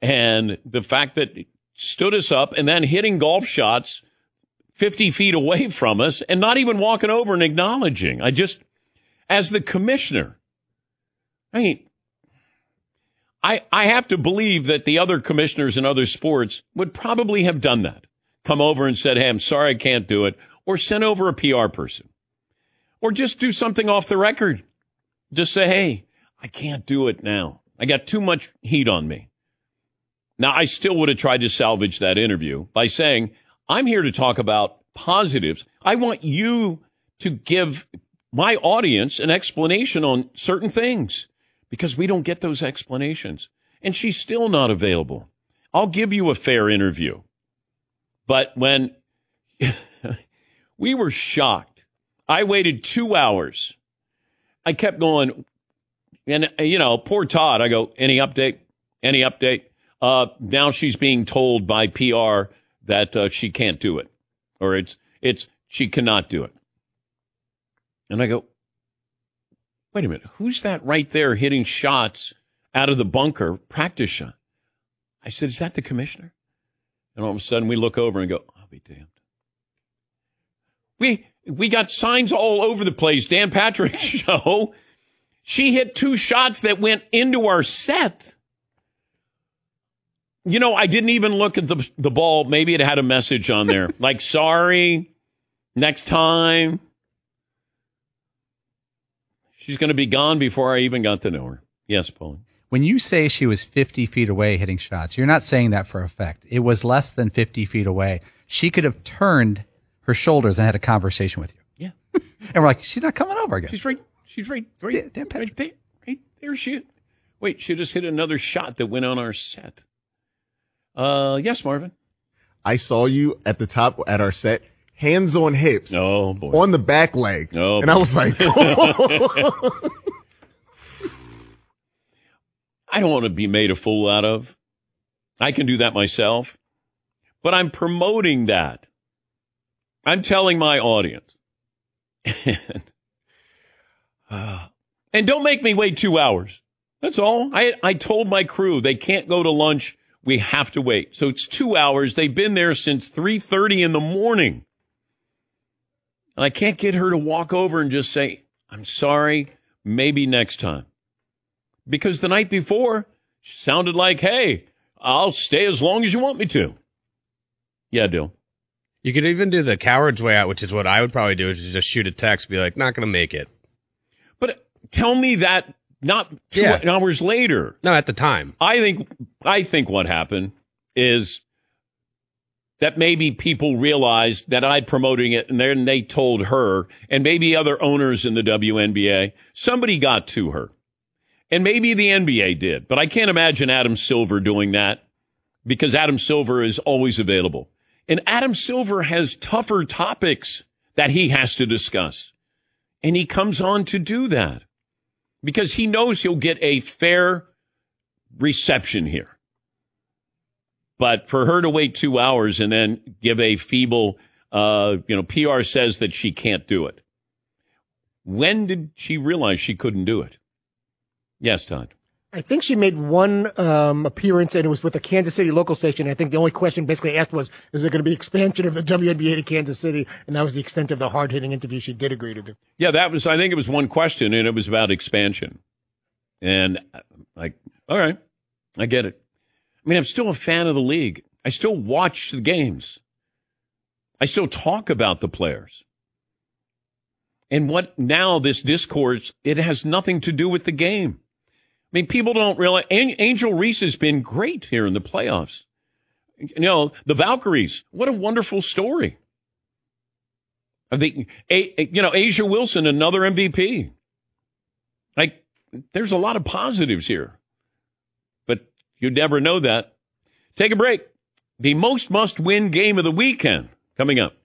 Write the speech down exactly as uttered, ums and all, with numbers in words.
And the fact that it stood us up and then hitting golf shots fifty feet away from us and not even walking over and acknowledging. I just, as the commissioner, I mean, I, I have to believe that the other commissioners in other sports would probably have done that. Come over and said, hey, I'm sorry, I can't do it. Or send over a P R person. Or just do something off the record. Just say, hey, I can't do it now. I got too much heat on me. Now, I still would have tried to salvage that interview by saying, I'm here to talk about positives. I want you to give my audience an explanation on certain things because we don't get those explanations. And she's still not available. I'll give you a fair interview. But when we were shocked, I waited two hours. I kept going. And, you know, poor Todd, I go, any update? Any update? Uh, now she's being told by P R that uh, she can't do it, or it's it's she cannot do it. And I go, wait a minute, who's that right there hitting shots out of the bunker, practice shot? I said, is that the commissioner? And all of a sudden we look over and go, I'll be damned. We we got signs all over the place. Dan Patrick's show. She hit two shots that went into our set. You know, I didn't even look at the the ball. Maybe it had a message on there. Like, sorry, next time. She's going to be gone before I even got to know her. Yes, Paul. When you say she was fifty feet away hitting shots, you're not saying that for effect. It was less than fifty feet away. She could have turned her shoulders and had a conversation with you. Yeah. And we're like, she's not coming over again. She's right. She's right. Right, Dan right there. Right there she is. Wait, she just hit another shot that went on our set. Uh, yes, Marvin. I saw you at the top at our set, hands on hips. Oh, boy. On the back leg. Oh, and boy. I was like, I don't want to be made a fool out of. I can do that myself. But I'm promoting that. I'm telling my audience. and, uh, and don't make me wait two hours. That's all. I, I told my crew they can't go to lunch. We have to wait. So it's two hours. They've been there since three thirty in the morning. And I can't get her to walk over and just say, I'm sorry, maybe next time. Because the night before, she sounded like, hey, I'll stay as long as you want me to. Yeah, Dill. You could even do the coward's way out, which is what I would probably do, is just shoot a text, be like, not going to make it. But tell me that not two Yeah. hours later. No, at the time. I think I think what happened is that maybe people realized that I'd promoting it, and then they told her, and maybe other owners in the W N B A, somebody got to her. And maybe the N B A did, but I can't imagine Adam Silver doing that because Adam Silver is always available. And Adam Silver has tougher topics that he has to discuss. And he comes on to do that because he knows he'll get a fair reception here. But for her to wait two hours and then give a feeble, uh, you know, P R says that she can't do it. When did she realize she couldn't do it? Yes, Todd. I think she made one um, appearance, and it was with a Kansas City local station. I think the only question basically asked was, is there going to be expansion of the W N B A to Kansas City? And that was the extent of the hard-hitting interview she did agree to do. Yeah, that was, I think it was one question, and it was about expansion. And like, all right, I get it. I mean, I'm still a fan of the league. I still watch the games. I still talk about the players. And what now, this discourse, it has nothing to do with the game. I mean, people don't realize Angel Reese has been great here in the playoffs. You know, the Valkyries, what a wonderful story. I think, you know, Asia Wilson, another M V P. Like, there's a lot of positives here. But you'd never know that. Take a break. The most must-win game of the weekend coming up.